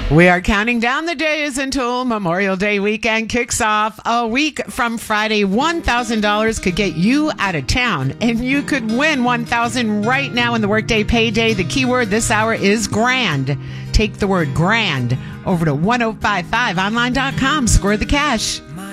We are counting down the days until Memorial Day weekend kicks off. A week from Friday, $1,000 could get you out of town, and you could win $1,000 right now in the Workday Payday. The keyword this hour is grand. Take the word grand over to 1055online.com. Score the cash.